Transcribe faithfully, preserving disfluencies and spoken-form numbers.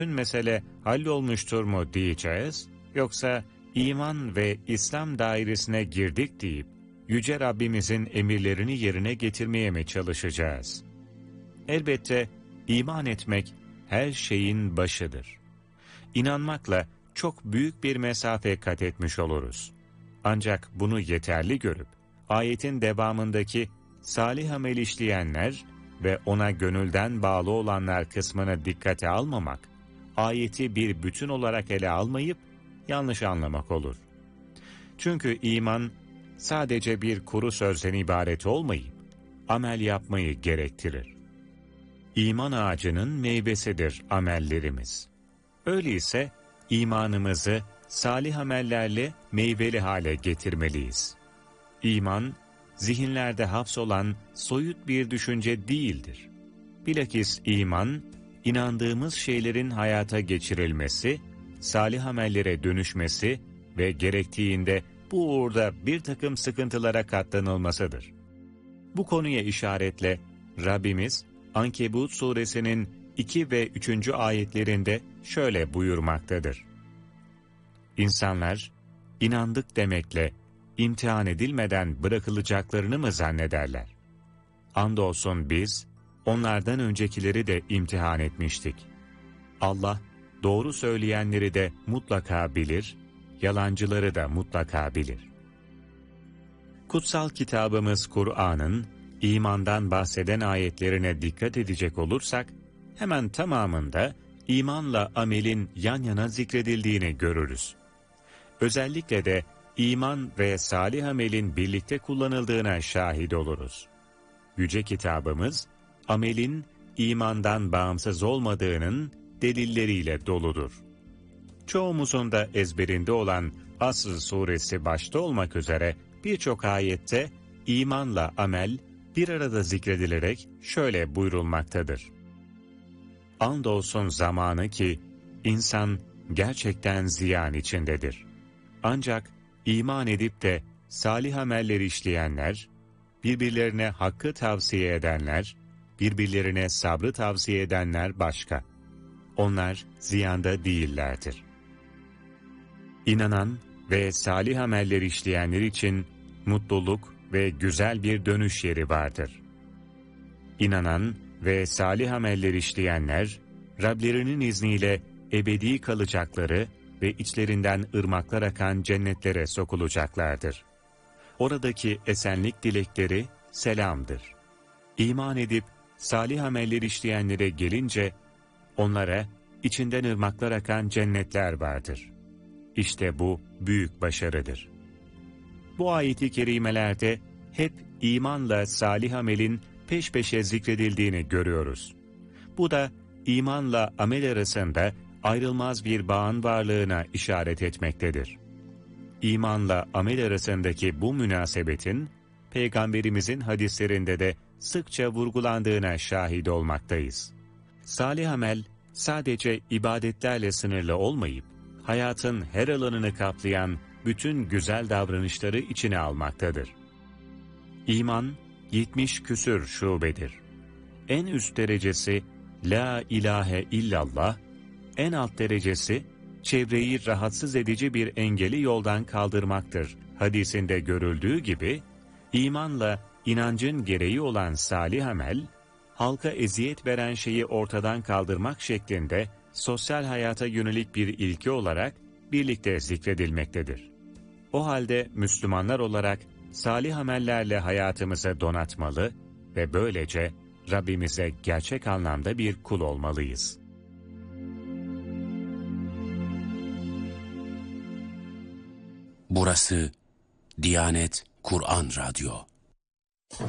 mesele hallolmuştur mu diyeceğiz, yoksa iman ve İslam dairesine girdik deyip Yüce Rabbimizin emirlerini yerine getirmeye mi çalışacağız? Elbette iman etmek her şeyin başıdır. İnanmakla çok büyük bir mesafe kat etmiş oluruz. Ancak bunu yeterli görüp, ayetin devamındaki salih amel işleyenler ve ona gönülden bağlı olanlar kısmını dikkate almamak, ayeti bir bütün olarak ele almayıp yanlış anlamak olur. Çünkü iman sadece bir kuru sözden ibaret olmayıp amel yapmayı gerektirir. İman ağacının meyvesidir amellerimiz. Öyleyse imanımızı salih amellerle meyveli hale getirmeliyiz. İman, zihinlerde hapsolan soyut bir düşünce değildir. Bilakis iman, inandığımız şeylerin hayata geçirilmesi, salih amellere dönüşmesi ve gerektiğinde bu uğurda bir takım sıkıntılara katlanılmasıdır. Bu konuya işaretle Rabbimiz, Ankebut suresinin iki ve üçüncü ayetlerinde şöyle buyurmaktadır. İnsanlar, inandık demekle imtihan edilmeden bırakılacaklarını mı zannederler? Andolsun biz, onlardan öncekileri de imtihan etmiştik. Allah, doğru söyleyenleri de mutlaka bilir, yalancıları da mutlaka bilir. Kutsal kitabımız Kur'an'ın, imandan bahseden ayetlerine dikkat edecek olursak, hemen tamamında imanla amelin yan yana zikredildiğini görürüz. Özellikle de iman ve salih amelin birlikte kullanıldığına şahit oluruz. Yüce kitabımız, amelin imandan bağımsız olmadığının delilleriyle doludur. Çoğumuzun da ezberinde olan Asr suresi başta olmak üzere birçok ayette imanla amel bir arada zikredilerek şöyle buyurulmaktadır. Andolsun zamanı ki insan gerçekten ziyan içindedir. Ancak iman edip de salih ameller işleyenler, birbirlerine hakkı tavsiye edenler, birbirlerine sabrı tavsiye edenler başka. Onlar ziyanda değillerdir. İnanan ve salih ameller işleyenler için mutluluk ve güzel bir dönüş yeri vardır. İnanan ve salih ameller işleyenler, Rablerinin izniyle ebedi kalacakları ve içlerinden ırmaklar akan cennetlere sokulacaklardır. Oradaki esenlik dilekleri selamdır. İman edip salih ameller işleyenlere gelince, onlara içinden ırmaklar akan cennetler vardır. İşte bu büyük başarıdır. Bu ayet-i kerimelerde hep imanla salih amelin peş peşe zikredildiğini görüyoruz. Bu da imanla amel arasında ayrılmaz bir bağın varlığına işaret etmektedir. İmanla amel arasındaki bu münasebetin, Peygamberimizin hadislerinde de sıkça vurgulandığına şahit olmaktayız. Salih amel, sadece ibadetlerle sınırlı olmayıp, hayatın her alanını kaplayan bütün güzel davranışları içine almaktadır. İman, yetmiş küsür şubedir. En üst derecesi, La ilahe illallah, en alt derecesi, çevreyi rahatsız edici bir engeli yoldan kaldırmaktır. Hadisinde görüldüğü gibi, imanla inancın gereği olan salih amel, halka eziyet veren şeyi ortadan kaldırmak şeklinde sosyal hayata yönelik bir ilke olarak birlikte zikredilmektedir. O halde Müslümanlar olarak salih amellerle hayatımızı donatmalı ve böylece Rabbimize gerçek anlamda bir kul olmalıyız. Burası Diyanet Kur'an Radyo.